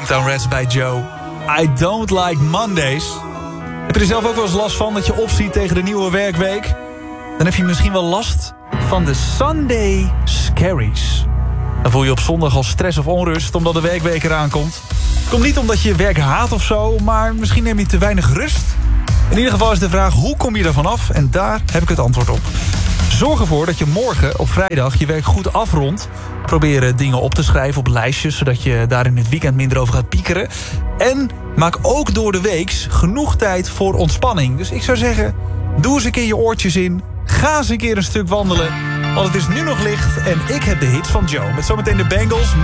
Boomtown Rats bij Joe. I don't like Mondays. Heb je er zelf ook wel eens last van dat je opziet tegen de nieuwe werkweek? Dan heb je misschien wel last van de Sunday Scaries. Dan voel je op zondag al stress of onrust omdat de werkweek eraan komt. Het komt niet omdat je je werk haat of zo, maar misschien neem je te weinig rust. In ieder geval is de vraag, hoe kom je ervan af? En daar heb ik het antwoord op. Zorg ervoor dat je morgen op vrijdag je werk goed afrondt. Probeer dingen op te schrijven op lijstjes, zodat je daar in het weekend minder over gaat piekeren. En maak ook door de weeks genoeg tijd voor ontspanning. Dus ik zou zeggen, doe eens een keer je oortjes in. Ga eens een keer een stuk wandelen. Want het is nu nog licht en ik heb de hits van Joe. Met zometeen de Bengals.